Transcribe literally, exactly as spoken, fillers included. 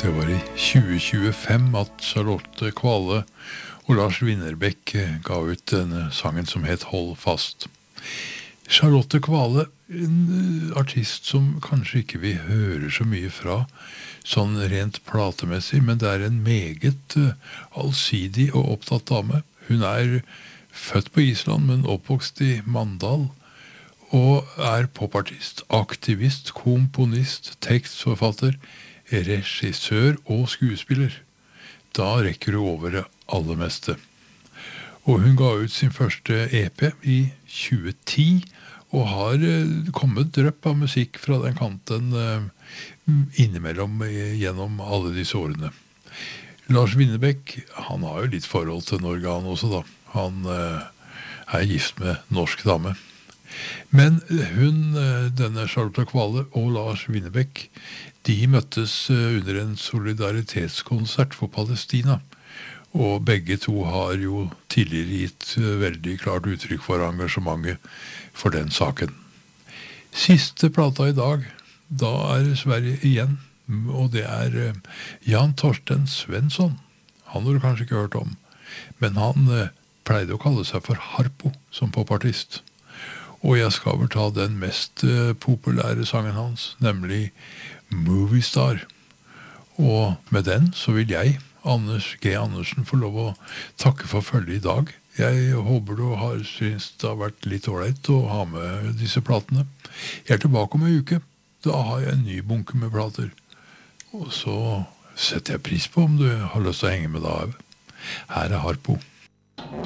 Det var i tjue tjuefem at Charlotte Kvale og Lars Winnerbäck ga ut denne sangen som het Hold fast. Charlotte Kvale, en artist som kanskje ikke vi hører så mye fra, sånn rent platemessig, men det er en meget allsidig og opptatt dame. Hun er født på Island, men oppvokst i Mandal, og er popartist, aktivist, komponist, tekstforfatter, regissør og skuespiller. Da rekker hun over det aller meste. Og hun ga ut sin første E P i tjue ti, og har kommet drøpp av musikk fra den kanten innimellom gjennom alle disse årene. Lars Winnerbäck, han har jo litt forhold til Norge han også da. Han er gift med norsk dame. Men hun, denne Charlotte Kvale og Lars Winnerbäck, de møttes under en solidaritetskonsert for Palestina, og begge to har jo tidligere gitt veldig klart uttrykk for engasjementet for den saken. Siste plata i dag, da er Sverige igjen, og det er Jan Torsten Svensson. Han har du kanskje ikke hørt om, men han pleide å kalle seg for Harpo som popartist. Og jeg skal vel ta den mest populære sangen hans, nemlig Movie Star. Og med den så vil jeg, Anders G. Andersen, få lov å takke for følget i dag. Jeg håper du har syntes det har vært litt ålreit å ha med disse platene. Jeg er tilbake om en uke. Da har jeg en ny bunke med plater. Og så setter jeg pris på om du har lyst til å henge med da. Her er Harpo.